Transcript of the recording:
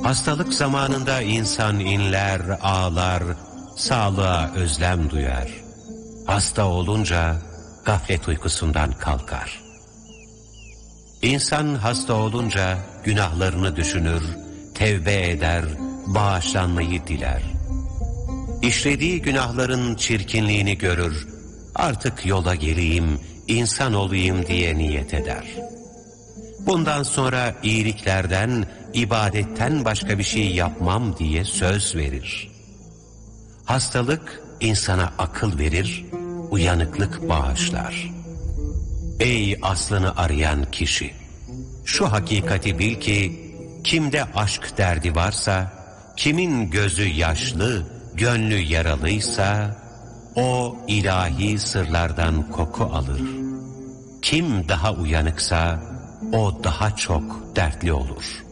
Hastalık zamanında insan inler, ağlar, sağlığa özlem duyar. Hasta olunca gaflet uykusundan kalkar. İnsan hasta olunca günahlarını düşünür, tevbe eder, bağışlanmayı diler. İşlediği günahların çirkinliğini görür, artık yola geleyim, insan olayım diye niyet eder. Bundan sonra iyiliklerden, ibadetten başka bir şey yapmam diye söz verir. Hastalık insana akıl verir, uyanıklık bağışlar. Ey aslını arayan kişi! Şu hakikati bil ki, kimde aşk derdi varsa, kimin gözü yaşlı, gönlü yaralıysa, o ilahi sırlardan koku alır. Kim daha uyanıksa, o daha çok dertli olur.